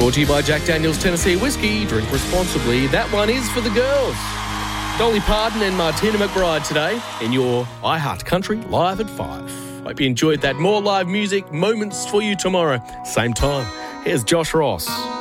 Brought to you by Jack Daniel's Tennessee Whiskey. Drink responsibly. That one is for the girls. Dolly Parton and Martina McBride today in your iHeart Country Live at 5. Hope you enjoyed that. More live music moments for you tomorrow. Same time. Here's Josh Ross.